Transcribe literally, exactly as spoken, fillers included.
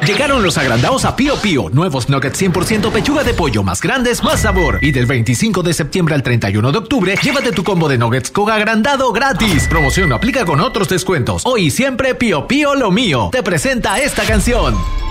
Llegaron los agrandados a Pío Pío. Nuevos nuggets cien por ciento pechuga de pollo, más grandes, más sabor. Y del veinticinco de septiembre al treinta y uno de octubre, llévate tu combo de nuggets con agrandado gratis. Promoción aplica con otros descuentos. Hoy y siempre Pío Pío lo mío. Te presenta esta canción.